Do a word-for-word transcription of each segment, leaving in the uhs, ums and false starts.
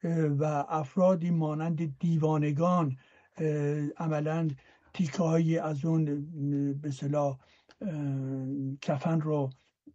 و افرادی مانند دیوانگان عملاً تیکه هایی از اون به اصطلاح کفن رو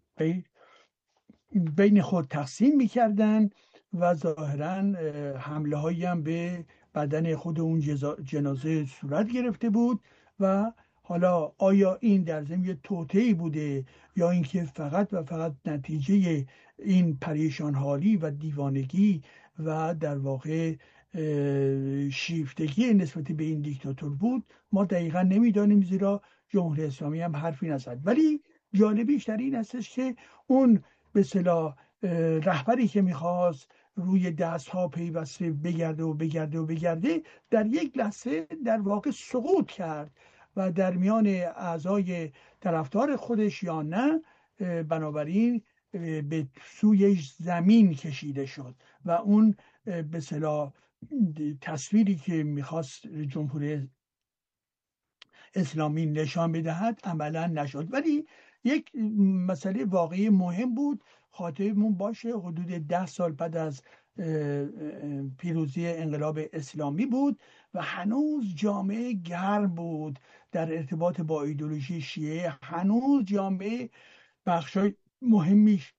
بین خود تقسیم میکردن و ظاهراً حمله هایی هم به بدن خود اون جنازه صورت گرفته بود. و حالا آیا این در ضمن یه توطئه‌ای بوده یا اینکه فقط و فقط نتیجه این پریشان حالی و دیوانگی و در واقع شیفتگی نسبت به این دیکتاتور بود، ما دقیقا نمیدانیم، زیرا جمهوری اسلامی هم حرفی نزد. ولی جالبیش در این هستش که اون به اصطلاح رهبری که میخواست روی دست ها پیوسته بگرده و بگرده و بگرده در یک لحظه در واقع سقوط کرد و در میان اعضای طرفدار خودش یا نه بنابراین به سوی زمین کشیده شد و اون به اصطلاح تصویری که میخواست جمهوری اسلامی نشان بدهد عملا نشد. ولی یک مسئله واقعی مهم بود خاطرمون باشه، حدود ده سال بعد از پیروزی انقلاب اسلامی بود و هنوز جامعه گرم بود در ارتباط با ایدئولوژی شیعه. هنوز جامعه بخشای مهمیش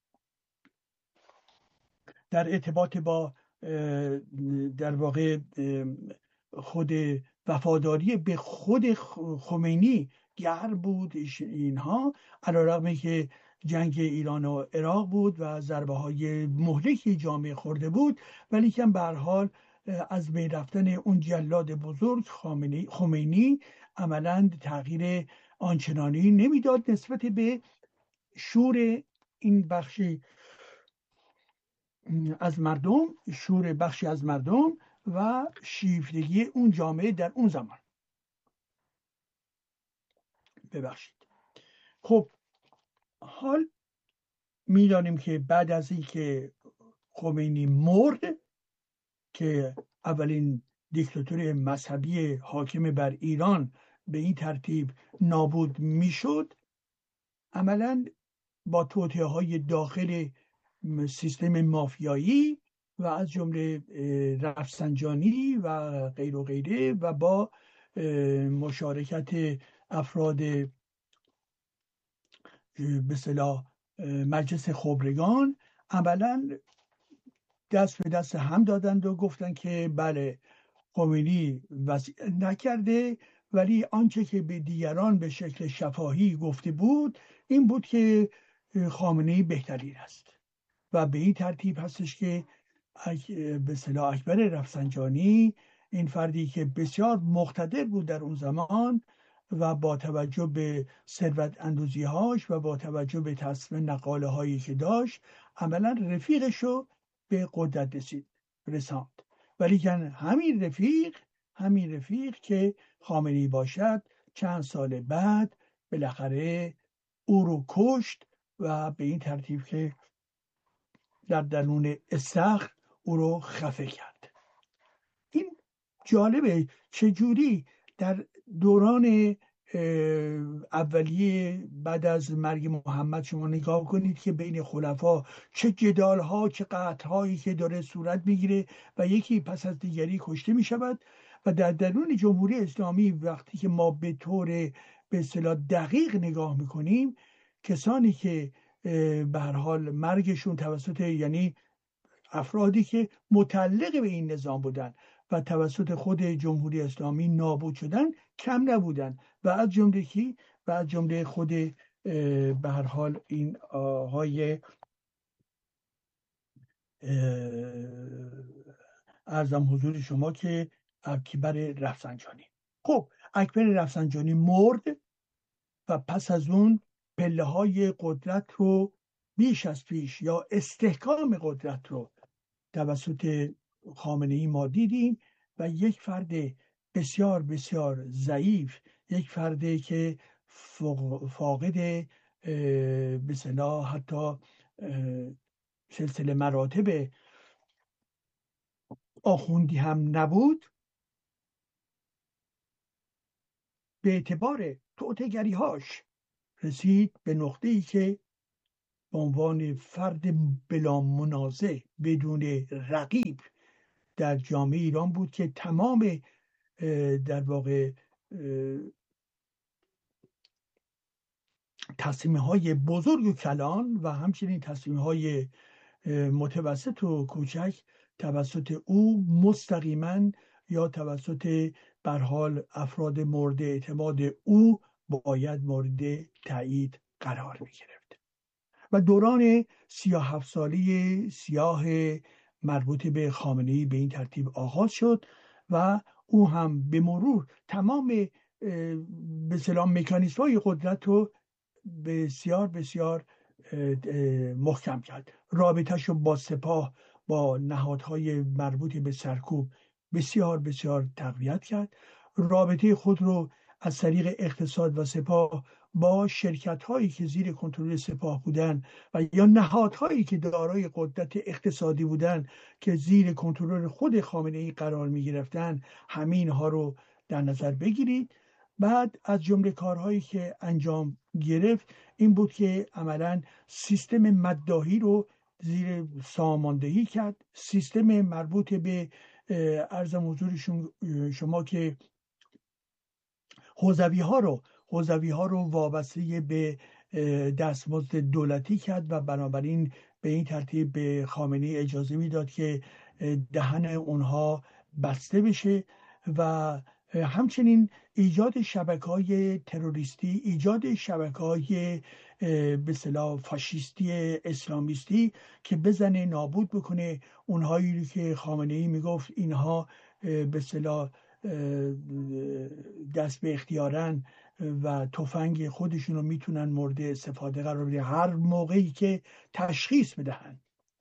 در ارتباط با در واقع خود وفاداری به خود خمینی گرم بود اینها، علیرغم که جنگ ایران و عراق بود و ضربه های مهلکی جامعه خورده بود، ولی که به هر حال از بین رفتن اون جلاد بزرگ خمینی, خمینی عملا تغییر آنچنانی نمیداد نسبت به شور این بخشی از مردم، شور بخشی از مردم و شیفتگی اون جامعه در اون زمان. ببخشید. خب حال میدانیم که بعد از اینکه خمینی مرد که اولین دیکتاتوری مذهبی حاکم بر ایران به این ترتیب نابود میشد، عملاً با توطئه های داخل سیستم مافیایی و از جمله رفسنجانی و غیر و غیره و با مشارکت افراد به اصطلاح مجلس خبرگان عملاً دست به دست هم دادند و گفتند که بله خمینی وضعیت نکرده، ولی آنچه که به دیگران به شکل شفاهی گفته بود این بود که خامنه‌ای بهترین است. و به این ترتیب هستش که به اصطلاح اکبر رفسنجانی، این فردی که بسیار مقتدر بود در اون زمان و با توجه به ثروت اندوزی‌هاش و با توجه به تصمیم نقاله هایی که داشت عملا رفیقشو به قدرت رسید رساند. ولی که همین رفیق همین رفیق که خامنه‌ای باشد چند سال بعد بالاخره او رو کشت و به این ترتیب که در درون استخر او رو خفه کرد. این جالبه چجوری در دوران اولیه بعد از مرگ محمد شما نگاه کنید که بین خلفا چه جدال ها چه قتل هایی که داره صورت میگیره و یکی پس از دیگری کشته میشود. و در درون جمهوری اسلامی وقتی که ما به طور به اصطلاح دقیق نگاه میکنیم، کسانی که به هر حال مرگشون توسط یعنی افرادی که متعلق به این نظام بودن و توسط خود جمهوری اسلامی نابود شدن کم نبودن و از جمله کی و از جمله خود به هر حال این های ارزم حضور شما که اکبر رفسنجانی. خب اکبر رفسنجانی مرد و پس از اون پله های قدرت رو بیش از پیش یا استحکام قدرت رو توسط خامنه‌ای ما دیدیم و یک فرد بسیار بسیار ضعیف، یک فردی که فاقد به اصطلاح حتی سلسله مراتب آخوندی هم نبود، به اعتبار توطئه‌گری هاش رسید به نقطه‌ای که به عنوان فرد بلا منازع بدون رقیب در جامعه ایران بود که تمام در واقع تصمیم های بزرگ و کلان و همچنین تصمیم های متوسط و کوچک توسط او مستقیما یا توسط بر حال افراد مورد اعتماد او باید مورد تایید قرار می گرفت. و دوران سی و هفت سالی سیاه مربوط به خامنه‌ای به این ترتیب آغاز شد و او هم به مرور تمام به اصطلاح مکانیزم‌های قدرت رو بسیار بسیار محکم کرد. رابطه‌اش رو با سپاه، با نهادهای مربوط به سرکوب بسیار بسیار تقویت کرد. رابطه خود رو از طریق اقتصاد و سپاه با شرکت‌هایی که زیر کنترل سپاه بودن و یا نهادهایی که دارای قدرت اقتصادی بودن که زیر کنترل خود خامنه‌ای قرار می‌گرفتن، همین ها رو در نظر بگیرید. بعد از جمله کارهایی که انجام گرفت این بود که عملاً سیستم مداحی رو زیر ساماندهی کرد. سیستم مربوط به عرضم حضور شما که حوزوی ها رو حوزوی ها رو وابسته به دستمزد دولتی کرد و بنابراین به این ترتیب به خامنه‌ای اجازه میداد که دهن اونها بسته بشه و همچنین ایجاد شبکه‌های تروریستی، ایجاد شبکه‌های به اصطلاح فاشیستی اسلامیستی که بزنه نابود بکنه اونهایی که خامنه‌ای میگفت اینها به اصطلاح دست به اختیارن و تفنگ خودشون رو میتونن مورد استفاده قرار بدن هر موقعی که تشخیص بدهن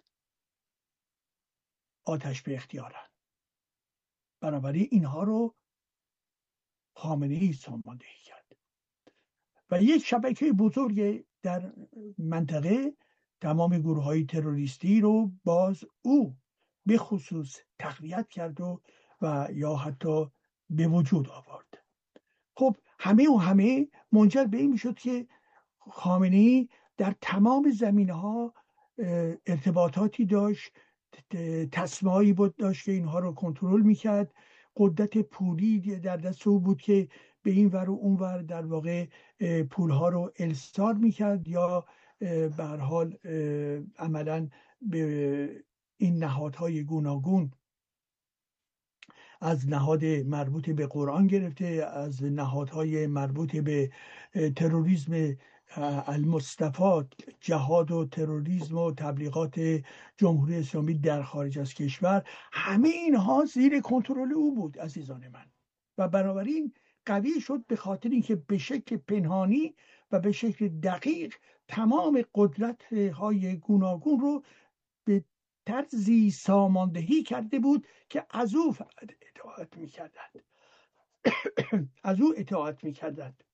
آتش به اختیارن. بنابراین اینها رو خامنه‌ای ساماندهی کرد و یک شبکه بزرگ در منطقه تمام گروه‌های تروریستی رو باز او به خصوص تقویت کرد و, و یا حتی به وجود آورد. خب همه و همه منجر به این میشد که خامنه‌ای در تمام زمینه‌ها ارتباطاتی داشت، تصمیمایی بود داشت که اینها رو کنترل میکرد. قدرت پولی در دست او بود که به این ور و اون ور در واقع پولها رو السار میکرد یا به هر حال عملاً به این نهادهای گوناگون از نهاد مربوط به قرآن گرفته، از نهادهای مربوط به تروریسم المصطفى، جهاد و تروریسم و تبلیغات جمهوری اسلامی در خارج از کشور، همه اینها زیر کنترل او بود عزیزان من. و بنابراین قوی شد به خاطر اینکه به شکل پنهانی و به شکل دقیق تمام قدرت های گوناگون رو به طرزی ساماندهی کرده بود که از او اطاعت میکردند از او اطاعت میکردند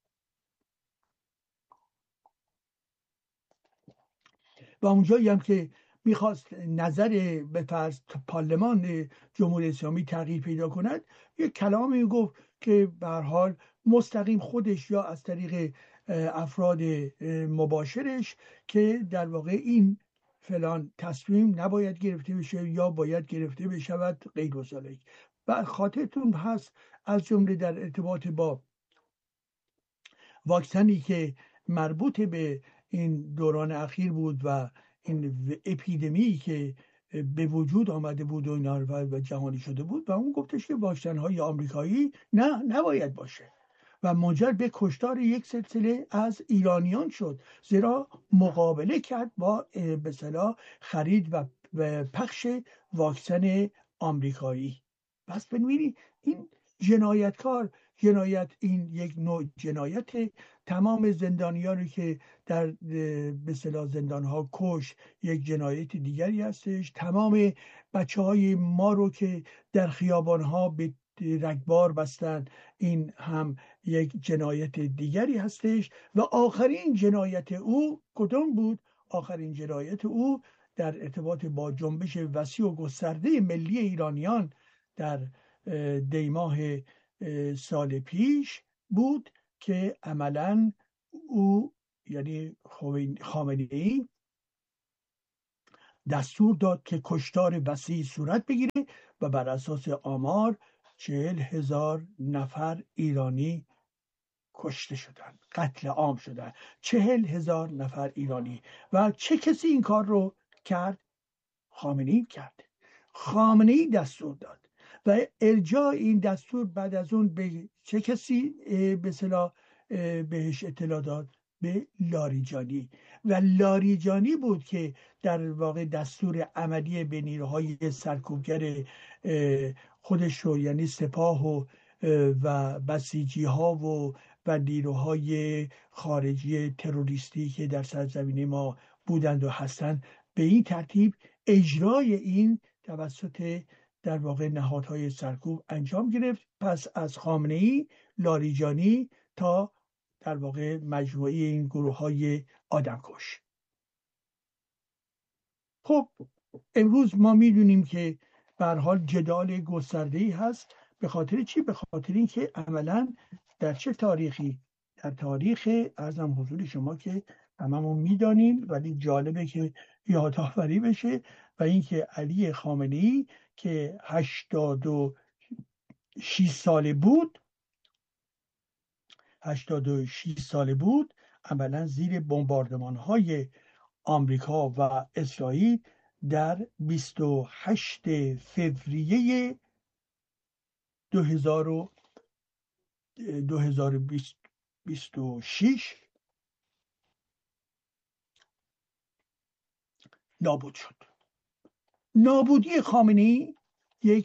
و اونجایی هم که میخواست نظر به فرض پارلمان جمهوری اسلامی تغییر پیدا کند یک کلامی گفت که به هر حال مستقیم خودش یا از طریق افراد مباشرش که در واقع این فلان تصمیم نباید گرفته بشه یا باید گرفته بشود غیر و ذالک. و خاطرتون هست از جمله در ارتباط با واکسنی که مربوط به این دوران اخیر بود و این اپیدمی که به وجود آمده بود و اینا و جهانی شده بود و اون گفتش که واکسن های آمریکایی نه نباید باشه و منجر به کشتار یک سلسله از ایرانیان شد، زیرا مقابله کرد با به اصطلاح خرید و پخش واکسن آمریکایی. پس ببینید این جنایتکار جنایت این یک نوع جنایت. تمام زندانیانی که در به اصطلاح زندانها کش یک جنایت دیگری هستش. تمام بچه های ما رو که در خیابانها به رگبار بستن این هم یک جنایت دیگری هستش. و آخرین جنایت او کدوم بود؟ آخرین جنایت او در ارتباط با جنبش وسیع و گسترده ملی ایرانیان در دیماه سال پیش بود که عملاً او یعنی خامنه‌ای دستور داد که کشتار وسیع صورت بگیره و بر اساس آمار چهل هزار نفر ایرانی کشته شدن، قتل عام شدن، چهل هزار نفر ایرانی. و چه کسی این کار رو کرد؟ خامنه‌ای کرد. خامنه‌ای دستور داد و ارجاع این دستور بعد از اون به چه کسی به اصطلاح بهش اطلاع داد؟ به لاریجانی. و لاریجانی بود که در واقع دستور عملی به نیروهای سرکوبگر خودش رو، یعنی سپاه و و بسیجی ها و و نیروهای خارجی تروریستی که در سرزمین ما بودند و هستند، به این ترتیب اجرای این توسط در واقع نهادهای سرکوب انجام گرفت. پس از خامنه‌ای، لاریجانی تا در واقع مجموعه این گروه های آدمکش. خب امروز ما میدونیم که به هر حال جدال گسترده‌ای هست. به خاطر چی؟ به خاطر اینکه عملاً در چه تاریخی؟ در تاریخ ارزم حضور شما که هممون میدانیم، ولی جالبه که یادآوری بشه، و اینکه علی خامنه‌ای که هشتاد و شش ساله بود هشتاد و شش ساله بود عملاً زیر بمباردمان‌های آمریکا و اسرائیل در بیست و هشتم فوریه دو هزار و بیست و شش نابود شد. نابودی خامنه‌ای یک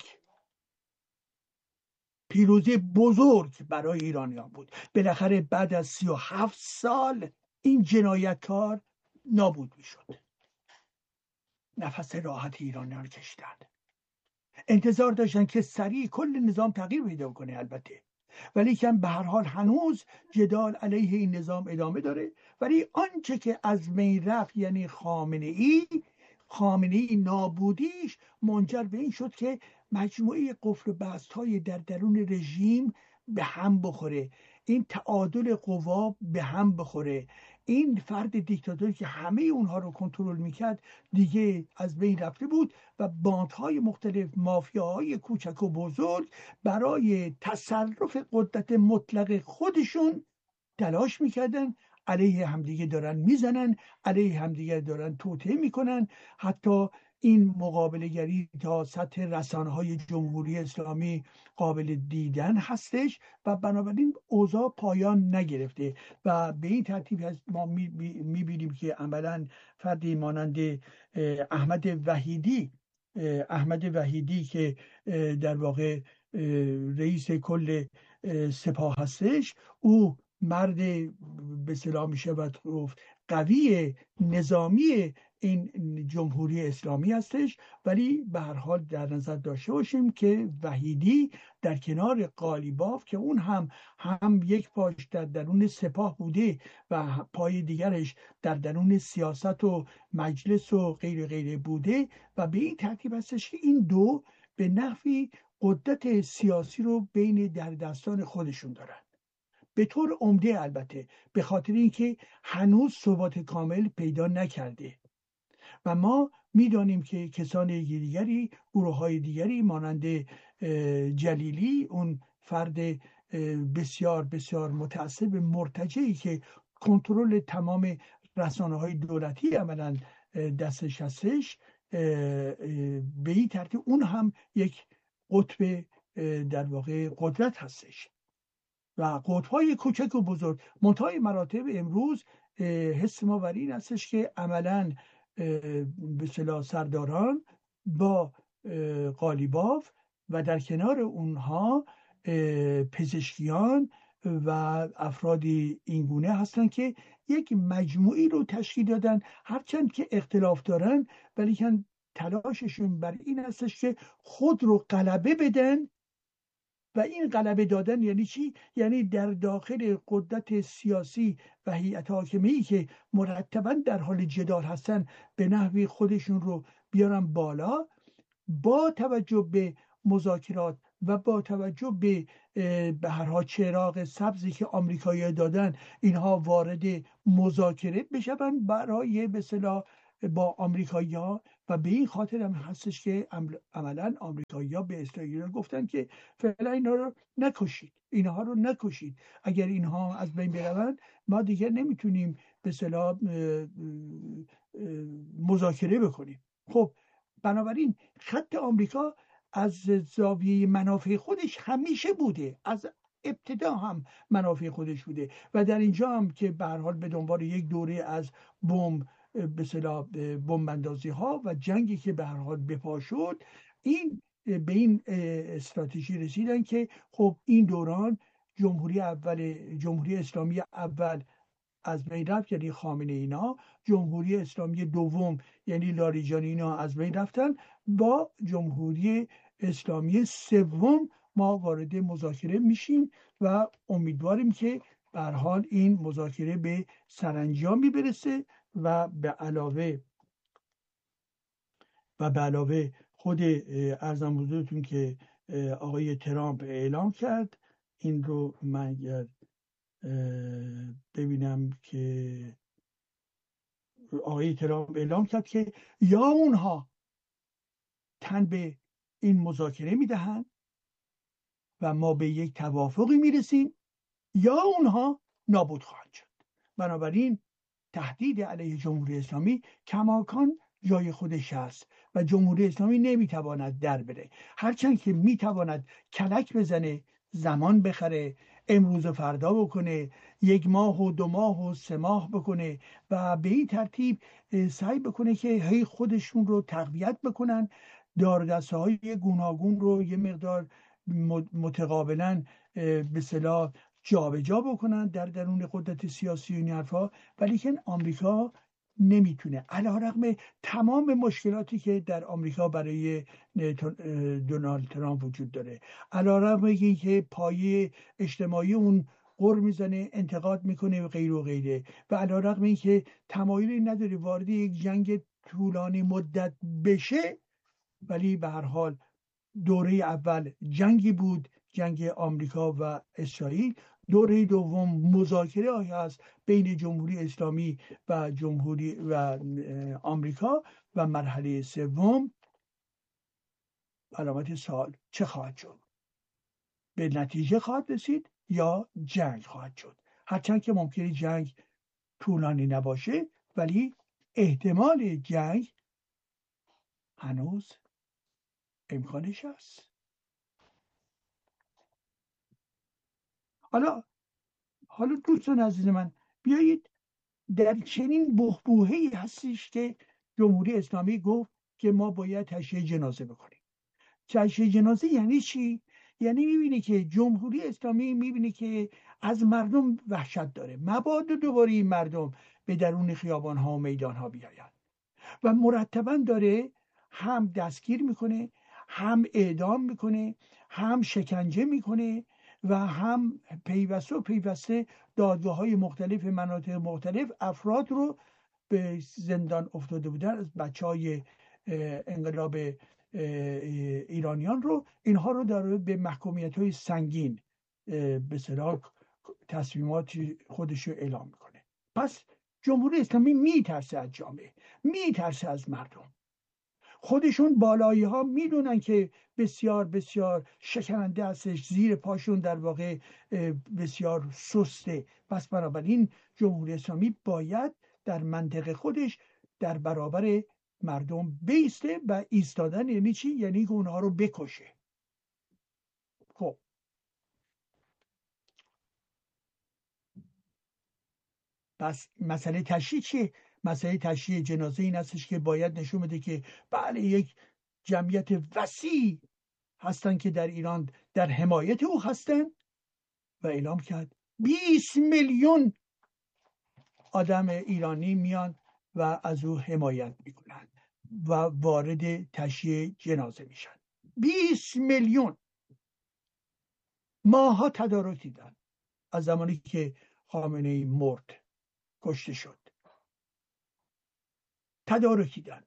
پیروزی بزرگ برای ایرانیان بود. بالاخره بعد از سی و هفت سال این جنایتکار نابود می شد. نفس راحت ایرانیان کشیدند. انتظار داشتن که سریع کل نظام تغییر پیدا کنه البته، ولی که به هر حال هنوز جدال علیه این نظام ادامه داره. ولی آنچه که از می رفت، یعنی خامنه‌ای خامنه‌ای نابودیش منجر به این شد که مجموعه قفل و بست‌های در درون رژیم به هم بخوره، این تعادل قوا به هم بخوره. این فرد دیکتاتوری که همه اونها رو کنترل میکرد دیگه از بین رفته بود و باندهای مختلف، مافیاهای کوچک و بزرگ برای تصرف قدرت مطلق خودشون تلاش میکردن، علیه همدیگه دارن میزنن، علیه همدیگه دارن توطئه میکنن. حتی این مقابله گری تا سطح رسانه‌های جمهوری اسلامی قابل دیدن هستش و بنابراین اوضاع پایان نگرفته و به این ترتیب ما میبینیم که عملا فردی مانند احمد وحیدی احمد وحیدی که در واقع رئیس کل سپاه هستش، او مرد به اصطلاح میشه باید گفت قوی نظامی این جمهوری اسلامی هستش. ولی به هر حال در نظر داشته باشیم که وحیدی در کنار قالیباف که اون هم هم یک پاش در درون سپاه بوده و پای دیگرش در درون سیاست و مجلس و غیر غیره بوده و به این ترتیب هستش که این دو به نحوی قدرت سیاسی رو بین در دستان خودشون دارن، به طور عمده البته، به خاطر اینکه هنوز ثبات کامل پیدا نکرده و ما میدانیم که کسان دیگری، گروه های دیگری مانند جلیلی، اون فرد بسیار بسیار متعصب مرتجعی که کنترل تمام رسانه های دولتی عملا دستش هستش، به این ترتیب اون هم یک قطب در واقع قدرت هستش و قطب‌های کوچک و بزرگ. منتهای مراتب امروز حس ما بر این هستش که عملاً به اصطلاح سرداران با قالیباف و در کنار اونها پزشکیان و افرادی اینگونه هستن که یک مجموعی رو تشکیل دادن، هرچند که اختلاف دارن ولی که تلاششون بر این هستش که خود رو غلبه بدن. و این غلبه دادن یعنی چی؟ یعنی در داخل قدرت سیاسی و هیئت حاکمه‌ای که مرتباً در حال جدال هستن به نحوی خودشون رو بیارن بالا، با توجه به مذاکرات و با توجه به به هر حال چراغ سبزی که آمریکایی‌ها دادن، اینها وارد مذاکره بشن برای به اصطلاح با آمریکایی‌ها و به این خاطر هم هستش که عملا آمریکایی‌ها به اسرائیل گفتن که فعلا اینا رو نکشید، اینها رو نکشید، اگر اینها از بین بروند ما دیگر نمیتونیم به اصطلاح مذاکره بکنیم. خب بنابراین خط آمریکا از زاویه منافع خودش همیشه بوده، از ابتدا هم منافع خودش بوده و در اینجا هم که به هر حال به دنبال یک دوره از بمب به اصطلاح بمب اندازی ها و جنگی که به هر حال بپا شد، این به این استراتژی رسیدن که خب این دوران جمهوری اول جمهوری اسلامی اول از بین رفت، یعنی خامنه اینا، جمهوری اسلامی دوم یعنی لاریجانی اینا از بین رفتن، با جمهوری اسلامی سوم ما وارد مذاکره میشیم و امیدواریم که به هر حال این مذاکره به سرانجامی برسه و به علاوه و به علاوه خود ارزم حضورتون که آقای ترامپ اعلام کرد، این رو من اگر ببینم که آقای ترامپ اعلام کرد که یا اونها تن به این مذاکره میدهند و ما به یک توافقی میرسیم یا اونها نابود خواهند شد. بنابراین تهدید علیه جمهوری اسلامی کماکان جای خودش هست و جمهوری اسلامی نمیتواند در بره، هرچند که میتواند کلک بزنه، زمان بخره، امروز و فردا بکنه، یک ماه و دو ماه و سه ماه بکنه و به این ترتیب سعی بکنه که هی خودشون رو تقویت بکنن، دارودسته های گوناگون رو یه مقدار متقابلا به اصطلاح جابجا بکنن در درون قدرت سیاسی و این حرفا. ولی که آمریکا نمیتونه، علیرغم تمام مشکلاتی که در آمریکا برای دونالد ترامپ وجود داره، علیرغم اینکه پایه اجتماعی اون غر میزنه، انتقاد میکنه و غیر و غیره، و علیرغم اینکه تمایلی نداره وارد یک جنگ طولانی مدت بشه، ولی به هر حال دوره اول جنگی بود، جنگ آمریکا و اسرائیل. دوره دوم مذاکره هایی هست بین جمهوری اسلامی و جمهوری و آمریکا و مرحله سوم علامت سوال چه خواهد شد؟ به نتیجه خواهد رسید یا جنگ خواهد شد؟ هرچند که ممکنه جنگ طولانی نباشه، ولی احتمال جنگ هنوز امکانش هست. حالا حالا دوستان عزیز من، بیایید در چنین بحبوحه‌ای هستش که جمهوری اسلامی گفت که ما باید تشییع جنازه بکنیم. تشییع جنازه یعنی چی؟ یعنی میبینی که جمهوری اسلامی میبینی که از مردم وحشت داره، مبادا دوباره این مردم به درون خیابان ها و میدان ها بیاین، و مرتبا داره هم دستگیر میکنه، هم اعدام میکنه، هم شکنجه میکنه و هم پیوسته و پیوسته دادگاه های مختلف مناطق مختلف افراد رو به زندان افتاده بودن از بچه های انقلاب ایرانیان رو، اینها رو داره به محکومیت های سنگین به صلاح تصمیمات خودش رو اعلام میکنه. پس جمهوری اسلامی میترسه از جامعه، میترسه از مردم. خودشون بالایی ها میدونن که بسیار بسیار شکننده هستش، زیر پاشون در واقع بسیار سسته. پس بنابراین جمهوری اسلامی باید در منطقه خودش در برابر مردم بیسته و ایستادن یعنی چی؟ یعنی که اونها رو بکشه. خب پس مسئله تشییع چیه؟ مسئله تشییع جنازه این هستش که باید نشون بده که بله یک جمعیت وسیع هستن که در ایران در حمایت او هستن، و اعلام کرد بیست میلیون آدم ایرانی میان و از او حمایت میکنن و وارد تشییع جنازه میشن. بیست میلیون ماها تدارک دیدن از زمانی که خامنه ای مرد، کشته شد، تدارک دیدن.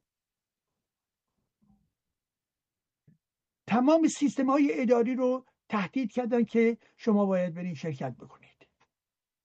تمام سیستم های اداری رو تهدید کردن که شما باید برین شرکت بکنید.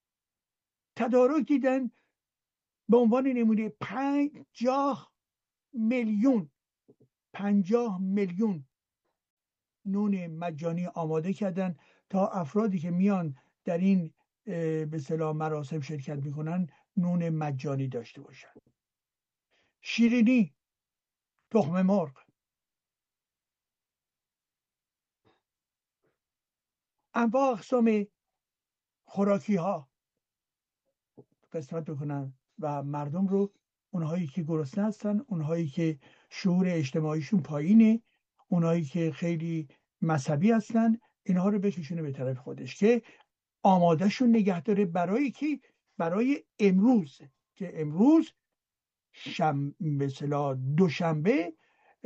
تدارک دیدن. به عنوان نمونه پنجاه میلیون پنجاه میلیون نون مجانی آماده کردن تا افرادی که میان در این به اصطلاح مراسم شرکت میکنن نون مجانی داشته باشن. شیرینی، تخم مرغ، انواع اقسام خوراکی ها قسمت بکنن و مردم رو، اونهایی که گرسنه هستن، اونهایی که شعور اجتماعیشون پایینه، اونهایی که خیلی مذهبی هستن، اینها رو بکشونه به طرف خودش که آمادهشون نگه داره برای کی؟ برای امروز، که امروز شم مثلا دوشنبه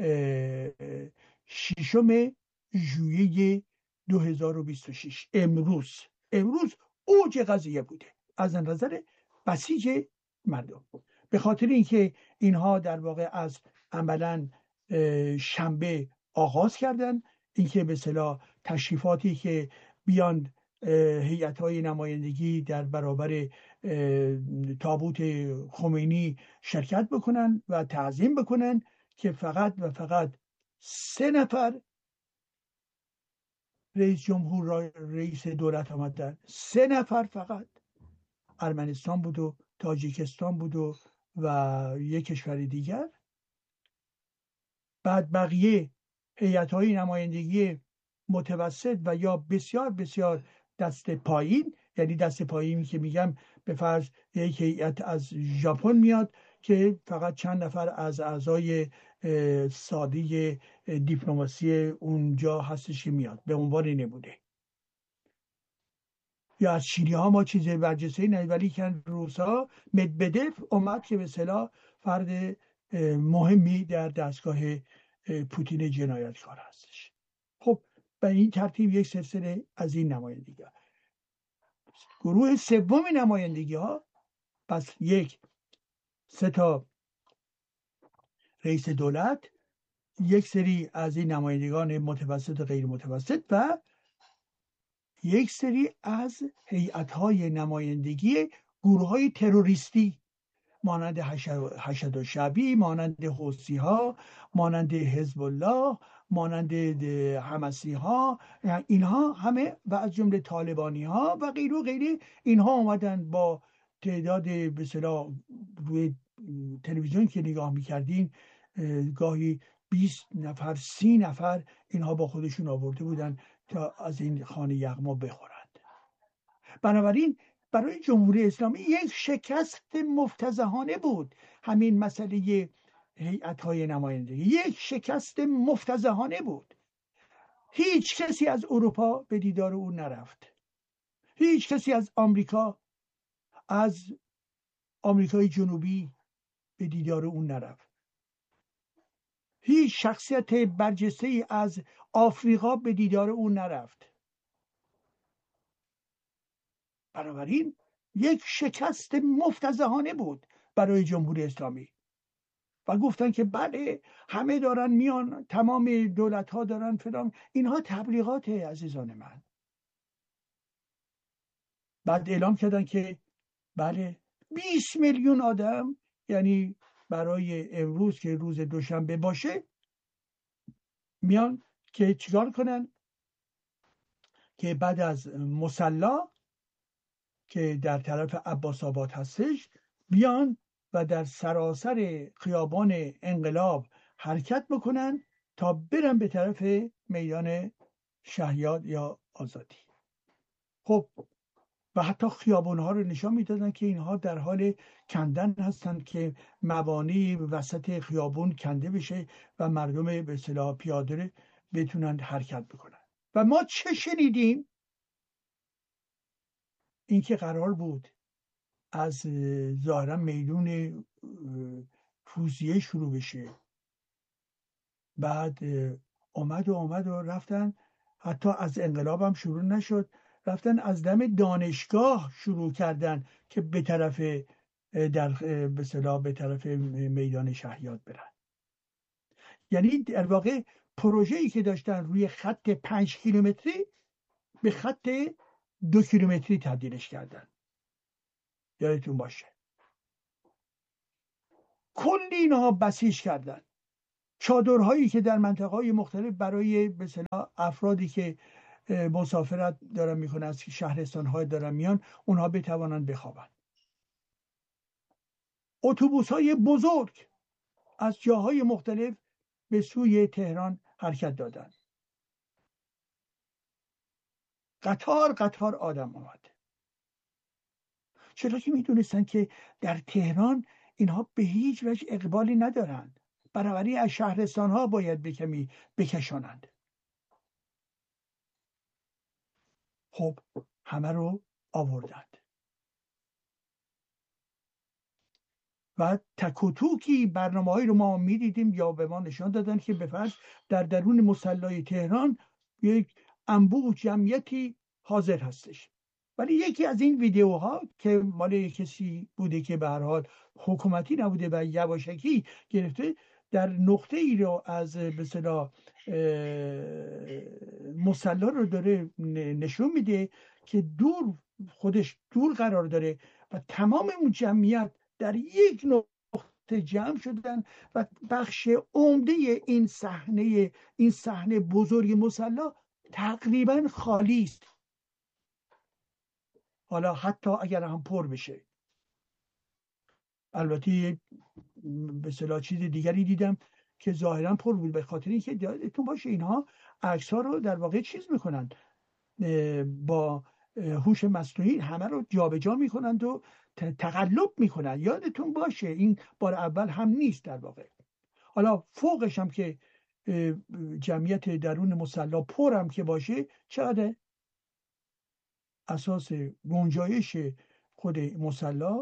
ششم ژوئیه دو هزار و بیست و شش، امروز امروز اوج قضیه بوده از نظر بسیج مردم، به خاطر اینکه اینها در واقع از عملا شنبه آغاز کردن، اینکه به اصطلاح تشریفاتی که بیان هیئت‌های نمایندگی در برابر تابوت خمینی شرکت بکنن و تعظیم بکنن، که فقط و فقط سه نفر رئیس جمهور رئیس دولت آمدن، سه نفر فقط، ارمنستان بود و تاجیکستان بود و و یک کشور دیگر. بعد بقیه هیئت‌های نمایندگی متوسط و یا بسیار بسیار دست پایین، یعنی دست پایینی که میگم به فرض یک هیئت از ژاپن میاد که فقط چند نفر از اعضای ساده دیپلماسی اونجا هستش که میاد، به عنوان نمونه. یا از شیری ها ما چیز برجسته نه، ولی که روسا مدبدف اومد که به اصطلاح فرد مهمی در دستگاه پوتین جنایتکار هستش. خب به این ترتیب یک سلسله از این نمایندگی ها. گروه سوم نمایندگی ها، پس یک سه تا رئیس دولت، یک سری از این نمایندگان متوسط و غیر متوسط و یک سری از هیئت‌های نمایندگی گروه‌های تروریستی مانند حشد شعبی، مانند حوثی ها، مانند حزب الله، مانند حماسی ها، اینها همه و از جمله طالبانی ها و غیر و غیره، اینها آمدن با تعداد به اصطلاح روی تلویزیون که نگاه میکردین گاهی بیست نفر سی نفر اینها با خودشون آورده بودن تا از این خانه یغما بخورند. بنابراین برای جمهوری اسلامی یک شکست مفتضحانه بود همین مسئله هیئت‌های نمایندگی، یک شکست مفتضحانه بود. هیچ کسی از اروپا به دیدار او نرفت، هیچ کسی از آمریکا، از آمریکای جنوبی به دیدار او نرفت، هیچ شخصیت برجسته‌ای از آفریقا به دیدار او نرفت. بنابراین یک شکست مفتضحانه بود برای جمهوری اسلامی و گفتن که بله همه دارن میان، تمام دولت ها دارن فلان، اینها تبلیغات عزیزان من. بعد اعلام کردن که بله بیست میلیون آدم، یعنی برای امروز که روز دوشنبه باشه، میان که چیکار کنن؟ که بعد از مصلا که در طرف عباس آباد هستش بیان و در سراسر خیابان انقلاب حرکت بکنن تا برن به طرف میدان شهیاد یا آزادی. خب و حتی خیابان‌ها رو نشان میدادن که اینها در حال کندن هستند که موانع وسط خیابون کنده بشه و مردم به اصطلاح پیاده بتونن حرکت بکنن. و ما چه شنیدیم؟ اینکه قرار بود از ظاهرا میدون فوزیه شروع بشه، بعد اومد و اومد و رفتن، حتی از انقلاب هم شروع نشد، رفتن از دم دانشگاه شروع کردن که به طرف در به اصطلاح به طرف میدان شهیاد برن. یعنی در واقع پروژه‌ای که داشتن روی خط پنج کیلومتری به خط دو کیلومتری تبدیلش کردن. یادتون باشه. کلی اینها بسیج کردن. چادرهایی که در منطقه‌های مختلف برای به اصطلاح افرادی که مسافرت دارن میکنن از شهرستان‌های دارن میان، اونها بتوانند بخوابن. اتوبوس‌های بزرگ از جاهای مختلف به سوی تهران حرکت دادند. قطار قطار آدم آمد، چرا که میدونستن که در تهران اینها به هیچ وجه اقبالی ندارند، بنابراین از شهرستان ها باید به کمی بکشانند. خب همه رو آوردند و تک و توکی برنامه هایی رو ما میدیدیم یا به ما نشان دادن که به فرض در درون مصلی تهران یک انبوه جمعیتی حاضر هستش، ولی یکی از این ویدیوها که مال کسی بوده که به هر حال حکومتی نبوده و یواشکی گرفته، در نقطه ای رو از به اصطلاح مصلی رو داره نشون میده که دور خودش دور قرار داره و تمام اون جمعیت در یک نقطه جمع شدن و بخش عمده این صحنه این صحنه بزرگ مصلی تقریبا خالی است. حالا حتی اگر هم پر بشه، البته به اصطلاح چیز دیگری دیدم که ظاهرا پر بود، به خاطر اینکه یادتون باشه اینها عکس ها رو در واقع چیز میکنن، با هوش مصنوعی همه رو جابجا میکنند و تقلب میکنن. یادتون باشه این بار اول هم نیست در واقع. حالا فوقش هم که جمعیت درون مصلی پر هم که باشه، چقدر اساس گنجایش خود مصلی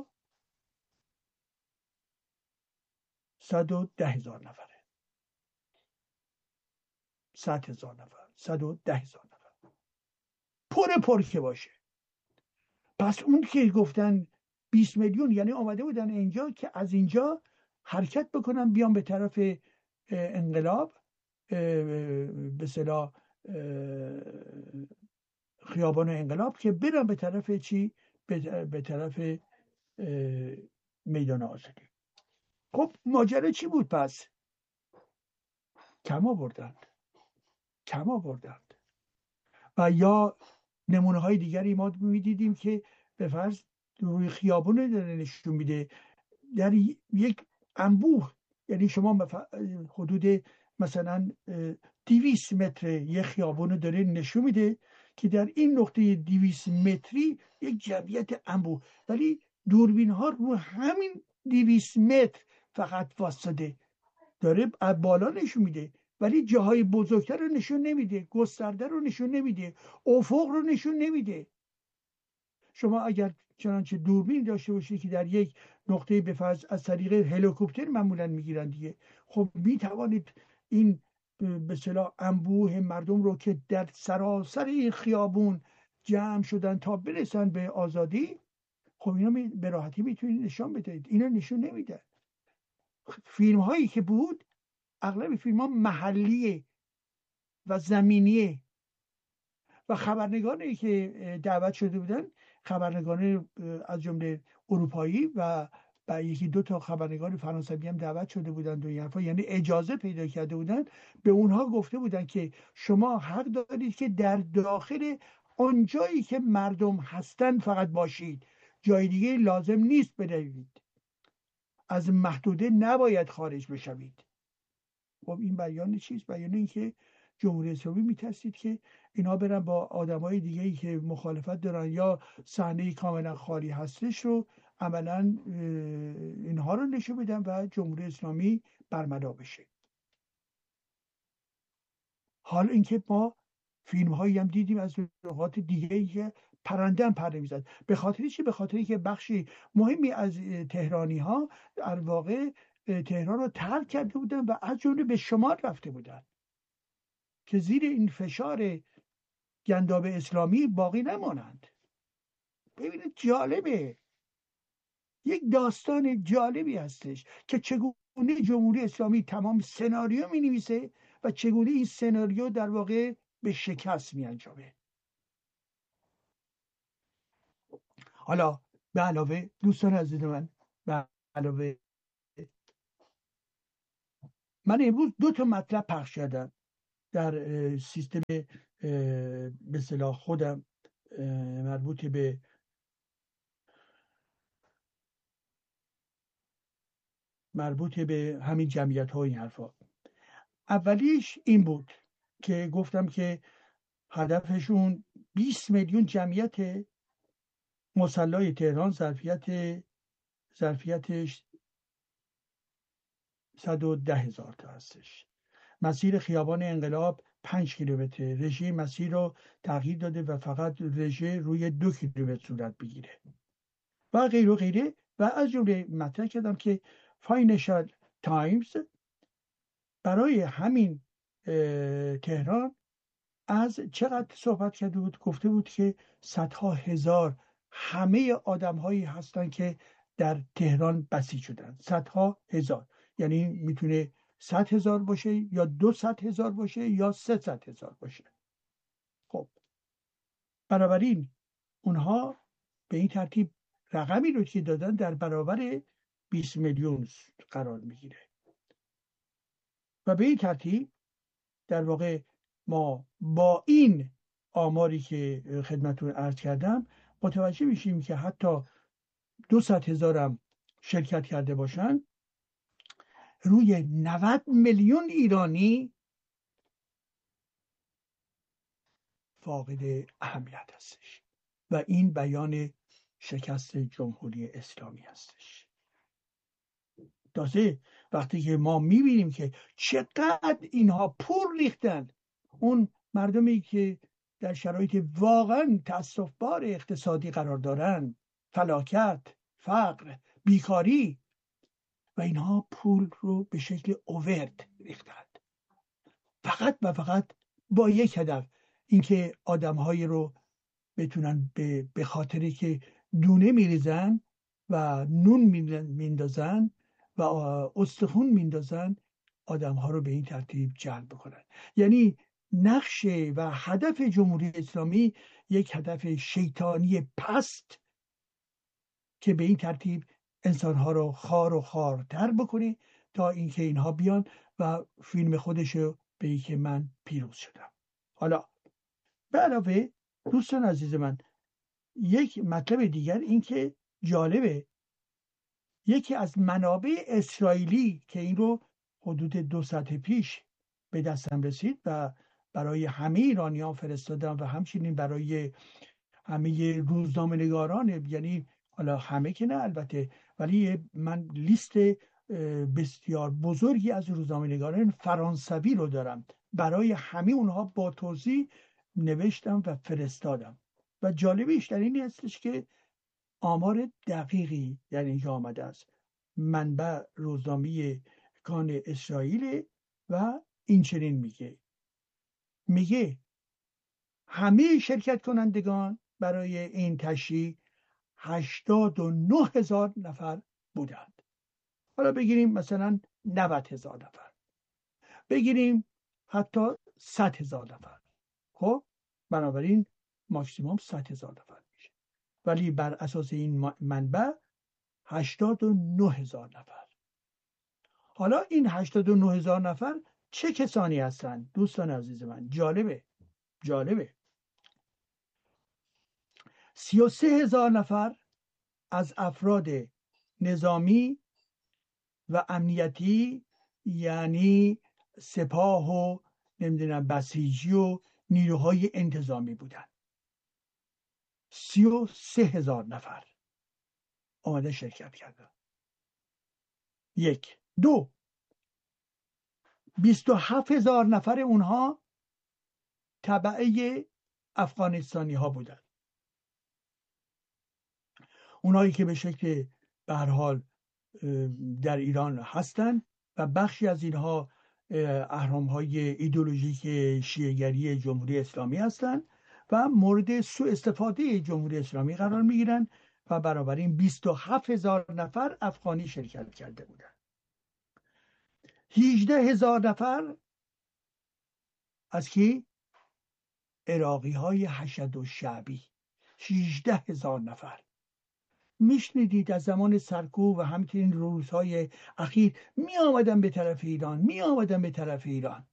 صد و ده هزار نفره، صد هزار نفر، صد و ده هزار نفر پر پر که باشه. پس اون که گفتن بیست میلیون، یعنی آمده بودن اینجا که از اینجا حرکت بکنن بیان به طرف انقلاب، به اصطلاح خیابان انقلاب، که برن به طرف چی؟ به طرف میدان آزادی. خب ماجرا چی بود پس؟ کم آوردند کم آوردند و یا نمونه های دیگری ما میدیدیم که به فرض روی خیابون داره نشون میده، در یک انبوه، یعنی شما حدود مثلا دویست متر یک خیابون داره نشون میده که در این نقطه دویست متری یک جمعیت انبوه، ولی دوربین ها رو همین دویست متر فقط واسطه داره از بالا نشون میده، ولی جاهای بزرگتر رو نشون نمیده، گسترده رو نشون نمیده، افق رو نشون نمیده. شما اگر چنانچه دوربین داشته باشید که در یک نقطه به فرض از طریق هلیکوپتر معمولا میگیرن دیگه، خب میتوانید این به اصطلاح انبوه مردم رو که در سراسر این خیابون جمع شدن تا برسن به آزادی، خب اینا به راحتی میتونید نشان بدهید. اینا نشون نمیده. فیلم هایی که بود اغلب فیلم ها محلیه و زمینیه و خبرنگاری که دعوت شده بودن، خبرنگار از جمله اروپایی و و یکی دو تا خبرنگار فرانسوی هم دعوت شده بودند و این حرفا، یعنی اجازه پیدا کرده بودند، به اونها گفته بودند که شما حق دارید که در داخل آن جایی که مردم هستن فقط باشید، جای دیگه لازم نیست بروید، از محدوده نباید خارج بشوید. خب این بیان چیست؟ بیان این که جمهوری اسلامی میترسید که اینا برن با آدمای دیگه‌ای که مخالفت دارن یا صحنه کاملا خالی هستش رو عملا اینها رو نشون بدن و جمهوری اسلامی برملا بشه. حال اینکه ما فیلم هایی هم دیدیم از نقاط دیگه‌ای که پرنده هم پرنده میزد. به خاطر چی؟ به خاطری که بخشی مهمی از تهرانی ها در واقع تهران رو ترک کرده بودن و از جمله به شمال رفته بودن که زیر این فشار گنداب اسلامی باقی نمانند. ببینید جالبه، یک داستان جالبی هستش که چگونه جمهوری اسلامی تمام سناریو می نویسه و چگونه این سناریو در واقع به شکست می انجامه. حالا به علاوه دوستان عزیز من، به علاوه من امروز دو تا مطلب پخش کردم در سیستم به اصطلاح خودم مربوط به مربوط به همین جمعیت ها این حرفا. اولیش این بود که گفتم که هدفشون بیست میلیون جمعیت مصلی تهران، ظرفیت ظرفیتش صد و ده هزار تا هستش. مسیر خیابان انقلاب پنج کیلومتر، رژه مسیر رو تغییر داده و فقط رژه روی دو کیلومتر صورت بگیره و غیره و غیره. و از جمله مطرح کردم که فاینانشال تایمز برای همین تهران از چقدر صحبت کرده بود؟ گفته بود که صدها هزار همه آدم هایی هستن که در تهران بسیج شدن، صدها هزار، یعنی میتونه صد هزار باشه یا دو صد هزار باشه یا سه صد هزار باشه. خب بنابراین اونها به این ترتیب رقمی رو که دادن در برابر بیست میلیون قرار میگیره و به این ترتیب در واقع ما با این آماری که خدمتتون عرض کردم متوجه میشیم که حتی دو صد هزارم شرکت کرده باشن، روی نود میلیون ایرانی فاقد اهمیت هستش و این بیان شکست جمهوری اسلامی هستش. تازه وقتی که ما میبینیم که چقدر اینها پول ریختن، اون مردمی که در شرایط واقعا تأسف‌بار اقتصادی قرار دارن، فلاکت، فقر، بیکاری، و اینها پول رو به شکل اوورد ریختند فقط و فقط با یک هدف، اینکه آدمهایی رو بتونن به به خاطری که دونه میریزن و نون میندازن و استخون میندازن آدمها رو به این ترتیب جلب بکنن. یعنی نقش و هدف جمهوری اسلامی یک هدف شیطانی پست که به این ترتیب انسانها رو خار و خارتر بکنه تا اینکه اینها بیان و فیلم خودشو به این که من پیروز شدم. حالا به علاوه دوستان عزیز من، یک مطلب دیگر این که جالبه، یکی از منابع اسرائیلی که این رو حدود دو ساعت پیش به دستم رسید و برای همه ایرانیان فرستادم و همچنین برای همه روزنامه نگاران، یعنی حالا همه که نه البته، ولی من لیست بسیار بزرگی از روزنامه نگاران فرانسوی رو دارم، برای همه اونها با توضیح نوشتم و فرستادم و جالبیش در این هستش که آمار دقیقی در اینجا آمده است. منبع روزنامه کان اسرائیل و این چنین میگه میگه همه شرکت کنندگان برای این تشریح هشتاد و نه هزار نفر بودند. حالا بگیریم مثلا نود هزار نفر، بگیریم حتی صد هزار نفر، خب بنابراین ماکسیموم صد هزار نفر میشه، ولی بر اساس این منبع هشتاد و نه هزار نفر. حالا این هشتاد و نه هزار نفر چه کسانی هستند دوستان عزیز من؟ جالبه جالبه سی و سه هزار نفر از افراد نظامی و امنیتی، یعنی سپاه و نمیدونم بسیجی و نیروهای انتظامی بودن. سی و سه هزار نفر آمده شرکت کردن. یک دو بیست و هفت هزار نفر اونها تبعه افغانستانی ها بودن، اونایی که به شکل به هر حال در ایران هستن و بخشی از اینها اهرام های ایدئولوژیک شیعه‌گری جمهوری اسلامی هستند و مورد سوء استفاده جمهوری اسلامی قرار میگیرن و برابر این بیست و هفت هزار نفر افغانی شرکت کرده بودن. هجده هزار نفر از کی؟ عراقی های حشد و شعبی. هجده هزار نفر میشنیدید از زمان سرکوب و همچنین روزهای اخیر می آمدن به طرف ایران می آمدن به طرف ایران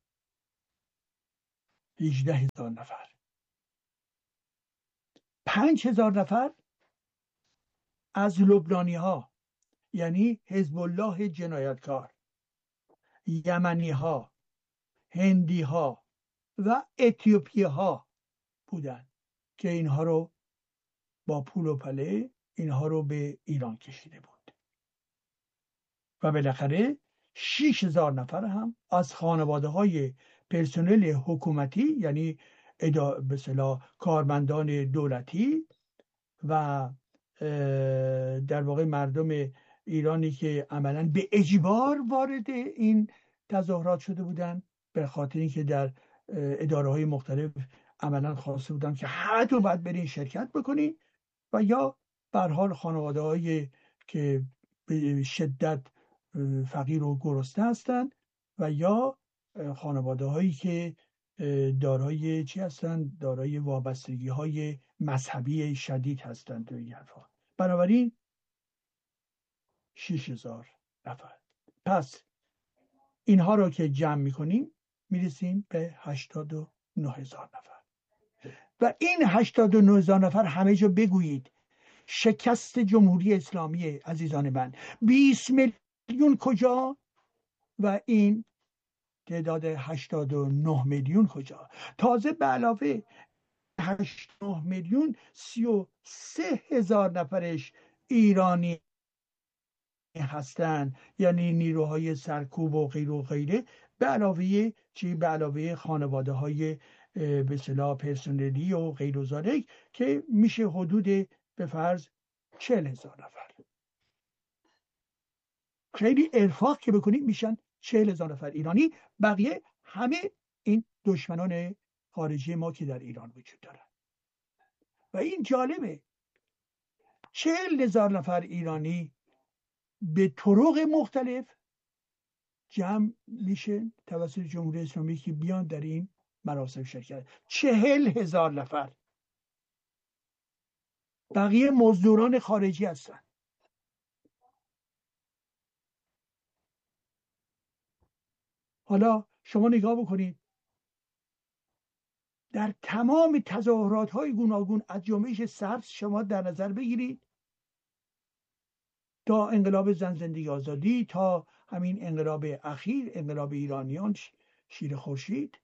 هجده هزار نفر. پنج هزار نفر از لبنانی ها، یعنی حزب الله جنایتکار، یمنی ها، هندی ها و اتیوپی ها بودن که اینها رو با پول و پله اینها رو به ایران کشیده بود. و بالاخره شش هزار نفر هم از خانواده های پرسنل حکومتی، یعنی به اصطلاح کارمندان دولتی و در واقع مردم ایرانی که عملاً به اجبار وارد این تظاهرات شده بودن، به خاطر اینکه در اداره های مختلف عملاً خواسته بودن که همه تو باید برین شرکت بکنین، و یا به هر حال خانواده هایی که به شدت فقیر و گرسنه هستند و یا خانواده هایی که دارای چی هستند؟ دارای وابستگی های مذهبی شدید هستند و این حرفا. بنابراین شش هزار نفر. پس اینها رو که جمع میکنیم میرسیم به هشتاد و نه هزار نفر. و این هشتاد و نه هزار نفر همه جا بگویید شکست جمهوری اسلامی عزیزان من. بیست میلیون کجا و این تعداد هشتاد و نه میلیون کجا؟ تازه به علاوه هشتاد و نه میلیون سی و سه هزار نفرش ایرانی هستند، یعنی نیروهای سرکوب و غیر و غیره، به علاوه چی؟ به علاوه خانواده های به اصطلاح پرسنلی و غیر و ذالک که میشه حدود به فرض چهل هزار نفر. خیلی ارفاق که بکنید میشن چهل هزار نفر ایرانی. بقیه همه این دشمنان خارجی ما که در ایران وجود دارن. و این جالبه، چهل هزار نفر ایرانی به طرق مختلف جمع میشه توسط جمهوری اسلامی که بیان در این مراسم شرکت. چهل هزار نفر. بقیه مزدوران خارجی هستن. حالا شما نگاه بکنید در تمام تظاهرات های گوناگون از جنبش سبز شما در نظر بگیرید تا انقلاب زن زندگی آزادی، تا همین انقلاب اخیر، انقلاب ایرانیان، شیر خورشید،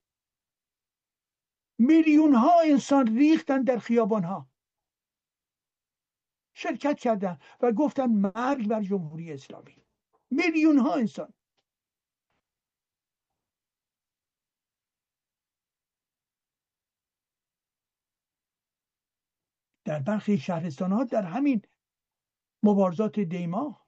میلیون ها انسان ریختن در خیابان ها، شرکت کردن و گفتن مرگ بر جمهوری اسلامی. میلیون ها انسان. در برخی شهرستان ها در همین مبارزات دیما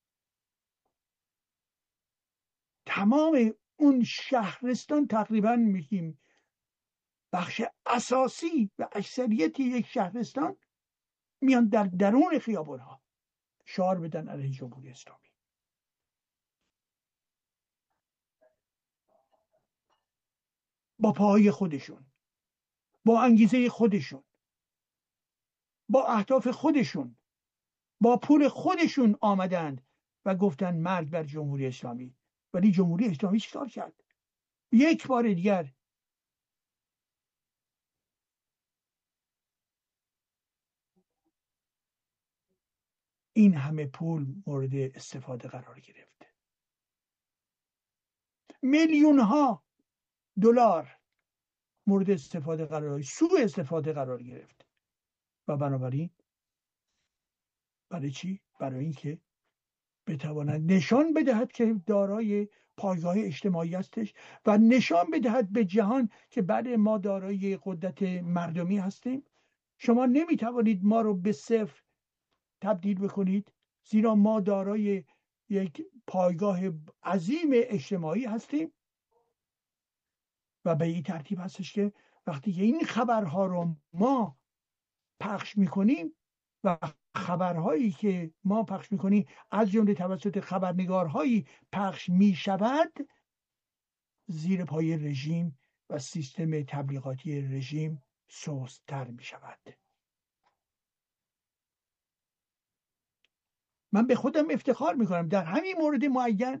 تمام اون شهرستان تقریبا میگیم بخش اساسی و اکثریت یک شهرستان میان در درون خیابان ها شعار بدن علیه جمهوری اسلامی. با پاهای خودشون، با انگیزه خودشون، با اهداف خودشون، با پول خودشون آمدند و گفتن مرگ بر جمهوری اسلامی. ولی جمهوری اسلامی چیکار کرد؟ یک بار دیگر این همه پول مورد استفاده قرار گرفت. میلیون ها دلار مورد استفاده قرار سوء استفاده قرار گرفت. و بنابراین برای چی؟ برای اینکه بتواند نشان بدهد که دارای پایگاه اجتماعی هستش و نشان بدهد به جهان که بعد ما دارای قدرت مردمی هستیم. شما نمیتوانید ما رو به صفر تبدیل بکنید، زیرا ما دارای یک پایگاه عظیم اجتماعی هستیم. و به این ترتیب هستش که وقتی که این خبرها رو ما پخش میکنیم و خبرهایی که ما پخش میکنیم از جمله توسط خبرنگارهایی پخش میشود، زیر پای رژیم و سیستم تبلیغاتی رژیم سست‌تر میشود. من به خودم افتخار میکنم در همین مورد معین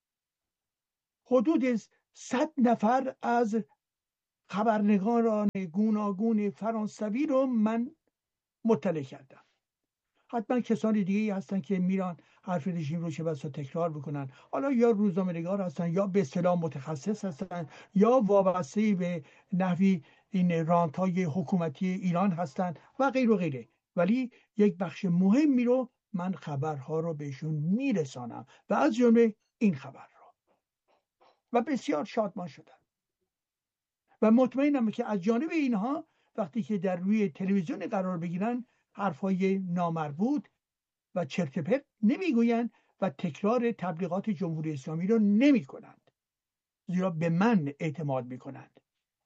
حدود صد نفر از خبرنگاران گوناگون فرانسوی رو من مطلع کردم. حتما کسان دیگه هستن که میرن حرف رژیم رو چه بسا تکرار بکنن، حالا یا روزنامه‌نگار هستن یا به اصطلاح متخصص هستن یا وابسته به نحوی این رانت‌های حکومتی ایران هستن و غیر و غیره، ولی یک بخش مهمی رو من خبرها رو بهشون میرسانم و از جمله این خبر رو، و بسیار شادمان شدم و مطمئنم که از جانب اینها وقتی که در روی تلویزیون قرار بگیرن حرفای نامربوط و چرت و پرت نمیگویند و تکرار تبلیغات جمهوری اسلامی رو نمی کنند، زیرا به من اعتماد می کنند.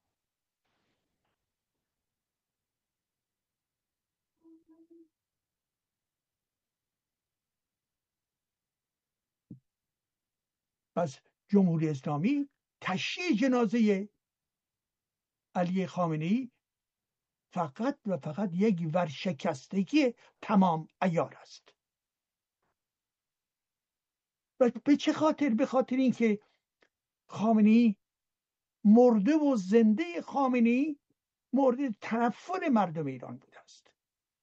پس جمهوری اسلامی تشییع جنازه علی خامنه‌ای فقط و فقط یک ورشکستگی تمام عیار است. و به چه خاطر؟ به خاطر اینکه خامنه‌ای مرده و زنده خامنه‌ای مورد تنفر مردم ایران بوده است.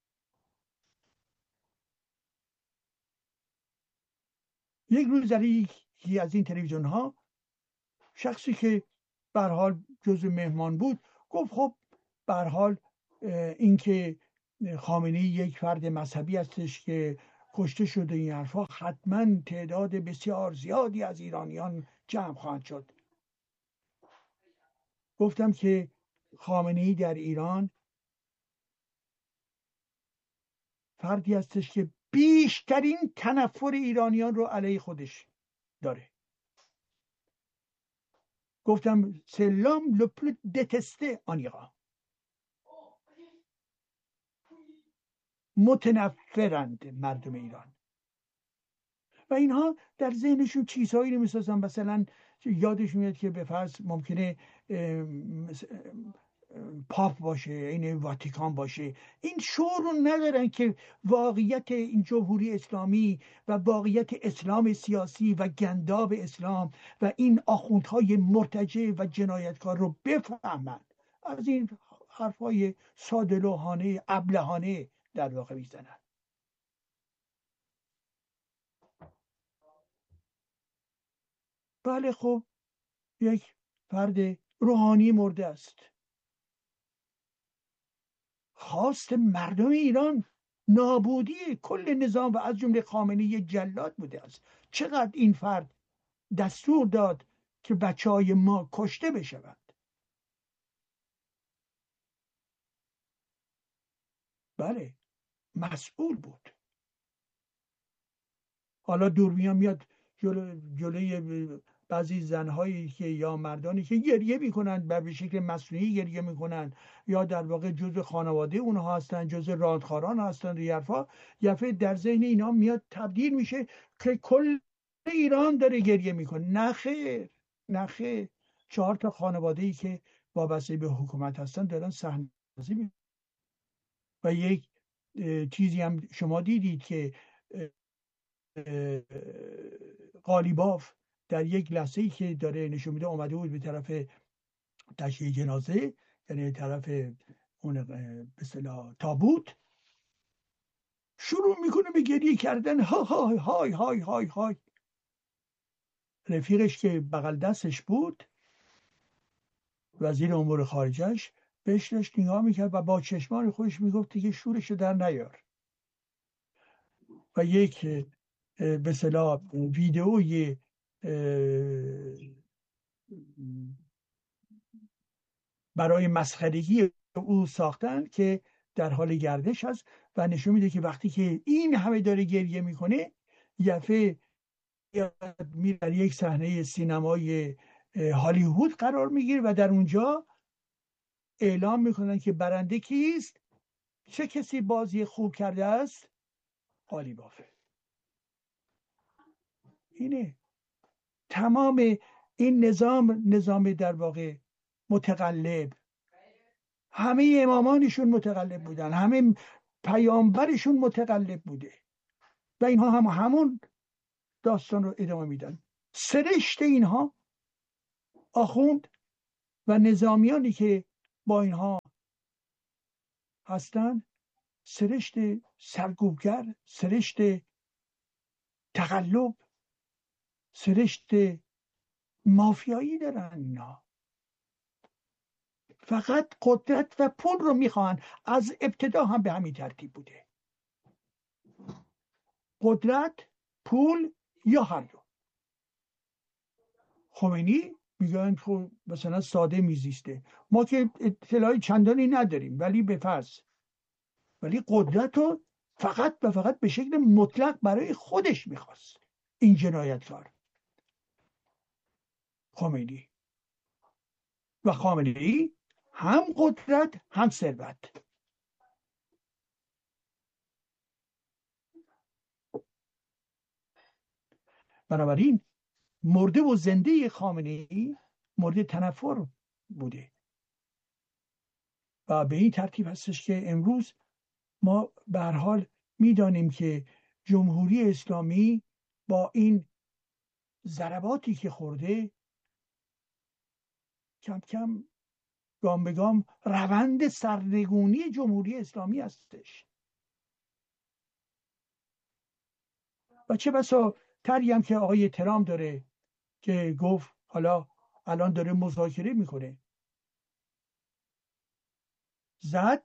یک روز در یکی از این تلویزیون ها شخصی که به هر حال جزو مهمان بود گفت خب به هر حال اینکه خامنه‌ای یک فرد مذهبی هستش که کشته شده، این حرفا حتما تعداد بسیار زیادی از ایرانیان جمع خواهند شد. گفتم که خامنه‌ای در ایران فردی هستش که بیشترین تنفر ایرانیان رو علیه خودش داره. گفتم سلام لپل دتسته آنیقا، متنفرند مردم ایران و اینها در ذهنشون چیزهایی رو میسازن. مثلا یادش میاد که به فرض ممکنه پاپ باشه، این واتیکان باشه. این شعور رو ندارن که واقعیت این جمهوری اسلامی و واقعیت اسلام سیاسی و گنداب اسلام و این آخوندهای مرتجع و جنایتکار رو بفهمند. از این حرفهای ساده‌لوحانه ابلهانه در واقع میزنن. بله خب یک فرد روحانی مرده است. خواست مردم ایران نابودی کل نظام و از جمله خامنه‌ای جلاد بوده است. چقدر این فرد دستور داد که بچهای ما کشته بشوند. بله مسئول بود. حالا دوربین میاد جلو جلوی بعضی زنهایی که یا مردانی که گریه میکنند و به شکل مصنوعی گریه میکنند یا در واقع جزء خانواده اونها هستند، جزء رادخاران هستند، و یرفا یفه در ذهن اینا میاد تبدیل میشه که کل ایران داره گریه میکنه. نه خیر، نه خیر. چهار تا خانواده ای که وابسته به حکومت هستن دارن صحنه‌سازی میکنن. و یک چیزی هم شما دیدید که قالیباف در یک لحظه‌ای که داره نشون میده اومده بود به طرف تشییع جنازه، یعنی طرف اون به اصطلاح تابوت، شروع میکنه به گریه کردن. ها های های های های های رفیقش که بغل دستش بود، وزیر امور خارجهش، بهش داشت نگاه میکرد و با چشمان خودش میگفت که شورشو در نیار. و یک به اصطلاح ویدئوی برای مسخرگی او ساختن که در حال گردش هست و نشون میده که وقتی که این همه داره گریه میکنه یفه میره در یک صحنه سینمای هالیوود قرار میگیره و در اونجا اعلام میکنن که برنده کیست، چه کسی بازی خوب کرده است، قالیبافه. اینه تمام این نظام، نظام در واقع متقلب. همه امامانشون متقلب بودن، همه پیامبرشون متقلب بوده. و اینها هم همون داستان رو ادامه میدن. سرشت اینها آخوند و نظامیانی که با اینها هستن سرشت سرکوبگر، سرشت تقلب، سرشت مافیایی دارن. اینا فقط قدرت و پول رو میخوان. از ابتدا هم به همین ترتیب بوده، قدرت، پول یا هر دو. خمینی میگن خب مثلا ساده میزیسته، ما که اطلاعی چندانی نداریم، ولی به فرض، ولی قدرت رو فقط و فقط به شکل مطلق برای خودش میخواست این جنایتکار خمینی. و خامنه‌ای هم قدرت هم ثروت. بنابراین مرده و زنده خامنه‌ای مورد تنفر بوده و به این ترتیب هستش که امروز ما به هر حال میدانیم که جمهوری اسلامی با این ضرباتی که خورده کم کم گام به گام روند سرنگونی جمهوری اسلامی هستش. و چه بسا طرحی هم که آقای ترامپ داره که گفت حالا الان داره مذاکره میکنه، زد،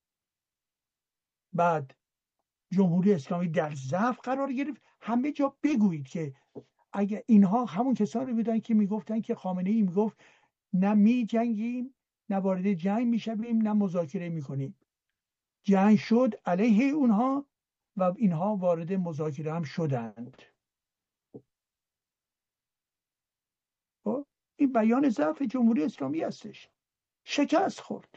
بعد جمهوری اسلامی در ضعف قرار گرفت. همه جا بگویید که اگه اینها همون کسانی بودن که میگفتن که خامنه ای میگفت نه می جنگیم، نه وارد جنگ میشویم، نه مذاکره میکنیم. جنگ شد علیه اونها و اینها وارد مذاکره هم شدند. این بیان ضعف جمهوری اسلامی هستش. شکست خورد.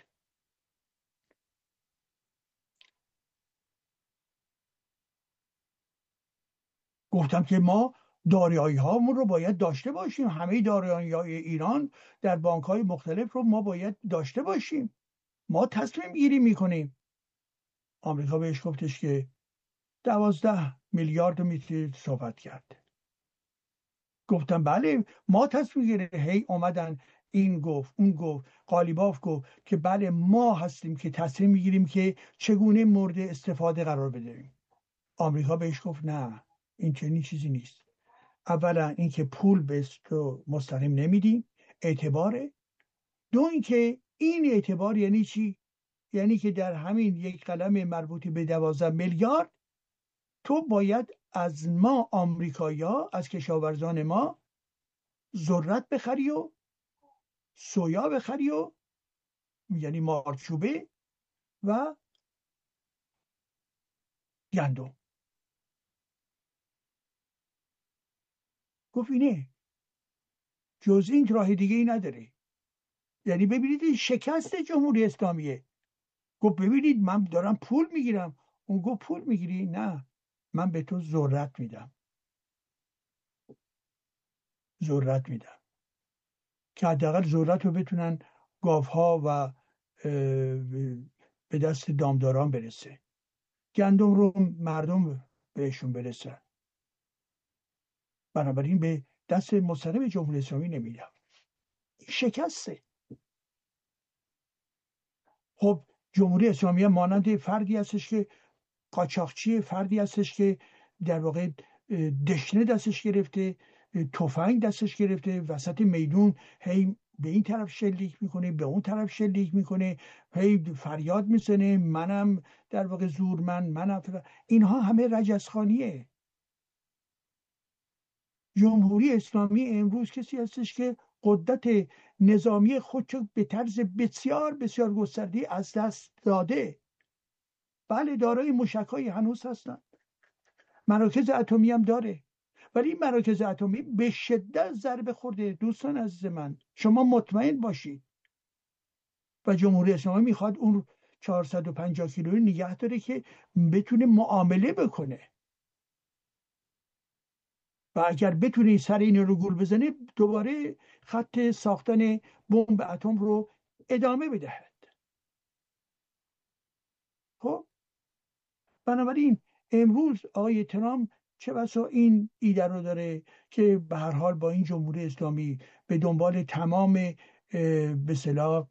گفتم که ما دارایی هامون رو باید داشته باشیم، همه دارایی های ایران در بانک های مختلف رو ما باید داشته باشیم، ما تصمیم گیری میکنیم. آمریکا بهش گفتش که دوازده میلیارد رو میتونید صحبت کرد. گفتم بله ما تصمیم گیری. هی اومدن این گفت اون گفت، قالیباف گفت که بله ما هستیم که تصمیم میگیریم که چگونه مورد استفاده قرار بدهیم. آمریکا بهش گفت نه، این چنین چیزی نیست. اولا اینکه پول به تو مستقیم نمیدیم، اعتباره. دو اینکه این اعتبار یعنی چی؟ یعنی که در همین یک قلم مربوط به دوازده میلیارد تو باید از ما آمریکایی‌ها، از کشاورزان ما ذرت بخری و سویا بخری و یعنی مارچوبه و گندم. گفت اینه، جز این راه دیگه ای نداره. یعنی ببینید این شکست جمهوری اسلامیه. گفت ببینید من دارم پول میگیرم. اون گفت پول میگیری؟ نه، من به تو ذرت میدم، ذرت میدم که حداقل ذرت رو بتونن گاوها و به دست دامداران برسه، گندم رو مردم بهشون برسن. بنابراین به دست مستقیم جمهوری اسلامی نمیدم. این شکسته. خب جمهوری اسلامی مانند فردی هستش که قاچاقچی، فردی هستش که در واقع دشنه دستش گرفته، تفنگ دستش گرفته، وسط میدون هی به این طرف شلیک میکنه، به اون طرف شلیک میکنه، هی فریاد میزنه منم در واقع زورمن، منم فر... اینها همه رجزخانیه. جمهوری اسلامی امروز کسی هستش که قدرت نظامی خودشو به طرز بسیار بسیار گسترده از دست داده. بله دارای موشک‌های هنوز هستن، مراکز اتمی هم داره، ولی این مراکز اتمی به شدت ضربه خورده. دوستان عزیز من شما مطمئن باشید و جمهوری اسلامی میخواد اون چهارصد و پنجاه کیلویی نگه داره که بتونه معامله بکنه و اگر بتونه سر این رو گول بزنه دوباره خط ساختن بمب اتم رو ادامه بدهد. خب بنابراین امروز آقای ترامپ چه بسا این ایده رو داره که به هر حال با این جمهوری اسلامی به دنبال تمام به اصطلاح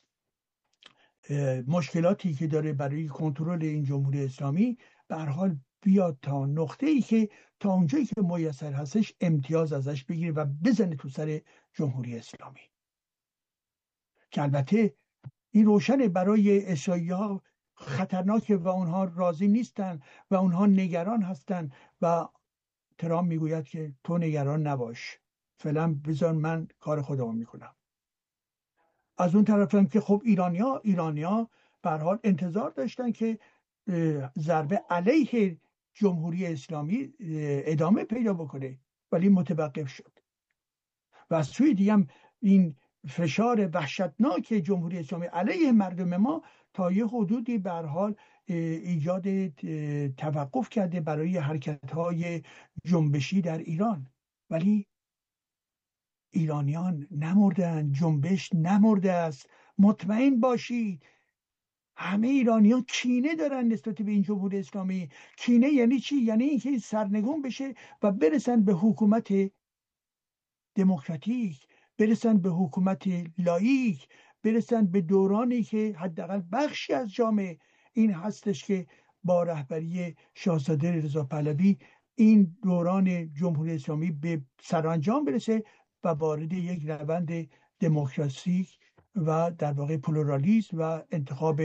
مشکلاتی که داره برای کنترل این جمهوری اسلامی به هر حال بیاد تا نقطه ای که تا اونجایی که میسر هستش امتیاز ازش بگیره و بزنه تو سر جمهوری اسلامی، که البته این روشنه برای اسرائیلی ها خطرناکه و اونها راضی نیستن و اونها نگران هستن و ترامپ میگوید که تو نگران نباش، فعلا بذار من کار خودمو میکنم. از اون طرف هم که خب ایرانیا ایرانیا به هر حال انتظار داشتن که ضربه علیه جمهوری اسلامی ادامه پیدا بکنه ولی متوقف شد و از سوی دیگه هم این فشار وحشتناک جمهوری اسلامی علیه مردم ما تا یه حدودی به هر حال ایجاد توقف کرده برای حرکت‌های جنبشی در ایران. ولی ایرانیان نمردن، جنبش نمرده است. مطمئن باشید همه ایرانیان کینه دارن نسبت به این جمهوری اسلامی. کینه یعنی چی؟ یعنی اینکه سرنگون بشه و برسن به حکومت دموکراتیک، برسن به حکومت لاییک، برسن به دورانی که حداقل بخشی از جامعه این هستش که با رهبری شاهزاده رضا پهلوی این دوران جمهوری اسلامی به سرانجام برسه و وارد یک روند دموکراتیک و در واقع پلورالیسم و انتخاب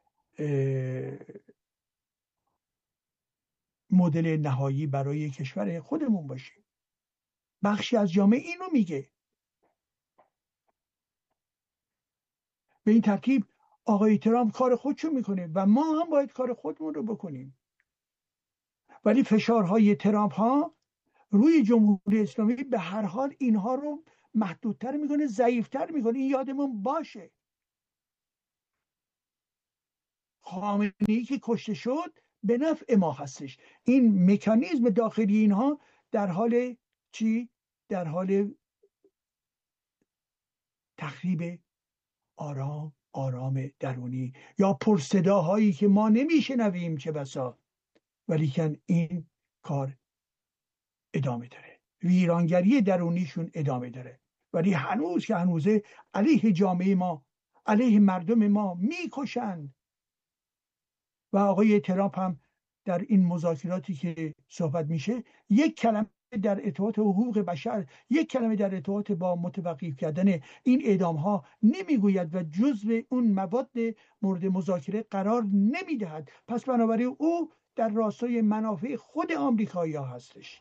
مدل نهایی برای کشور خودمون باشه. بخشی از جامعه اینو میگه. به این ترتیب آقای ترامپ کار خودشو میکنه و ما هم باید کار خودمون رو بکنیم. ولی فشارهای ترامپ ها روی جمهوری اسلامی به هر حال اینها رو محدودتر میکنه، ضعیفتر میکنه. این یادمون باشه خامنه‌ای که کشته شد به نفع ما هستش. این مکانیزم داخلی اینها در حال چی؟ در حال تخریب آرام آرام درونی یا پرصداهایی که ما نمیشنویم چه بسا، ولیکن این کار ادامه داره، ویرانگری درونیشون ادامه داره. ولی هنوز که هنوزه علیه جامعه ما، علیه مردم ما میکشند. و آقای ترامپ هم در این مذاکراتی که صحبت میشه یک کلمه در ارتباط حقوق بشر، یک کلمه در ارتباط با متوقف کردن این اعدام ها نمیگوید و جزو اون مواد مورد مذاکره قرار نمیدهد. پس بنابراین او در راستای منافع خود آمریکایی ها هستش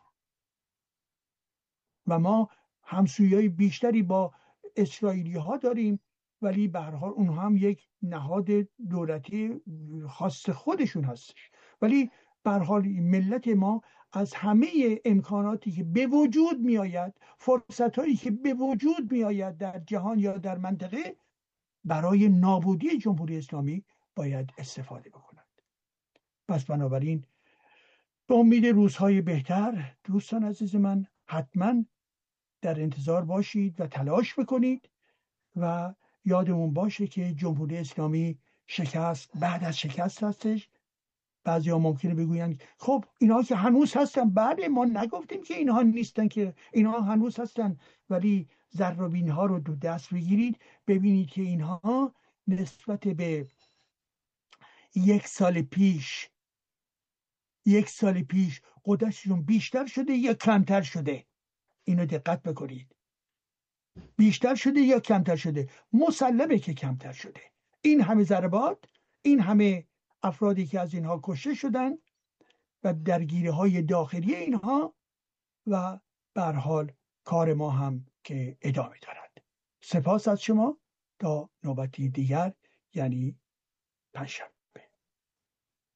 و ما همسویی بیشتری با اسرائیلی ها داریم، ولی به هر حال اونها هم یک نهاد دولتی خاص خودشون هستش. ولی به هر حال ملت ما از همه امکاناتی که به وجود می آید، فرصتایی که به وجود می آید در جهان یا در منطقه برای نابودی جمهوری اسلامی باید استفاده بکنند. پس بنابراین به امید روزهای بهتر دوستان عزیز من حتما در انتظار باشید و تلاش بکنید و یادمون باشه که جمهوری اسلامی شکست بعد از شکست هستش. بعضی ها ممکنه بگویند خب اینها که هنوز هستن. بله ما نگفتیم که اینها نیستن، که اینها هنوز هستن، ولی ذره‌بین ها رو دو دست بگیرید ببینید که اینها نسبت به یک سال پیش یک سال پیش قدرتشون بیشتر شده یا کمتر شده. اینو دقت بکنید، بیشتر شده یا کمتر شده؟ مسلمه که کمتر شده. این همه ضربات، این همه افرادی که از اینها کشته شدن و درگیری های داخلی اینها و به هر حال کار ما هم که ادامه دارد. سپاس از شما تا نوبتی دیگر، یعنی پنجشنبه.